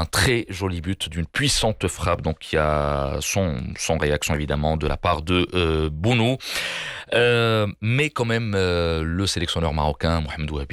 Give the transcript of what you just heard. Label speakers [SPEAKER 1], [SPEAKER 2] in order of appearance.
[SPEAKER 1] un très joli but d'une puissante frappe, donc il y a son réaction évidemment de la part de Bounou. Mais quand même, le sélectionneur marocain, Mohamed Ouabi,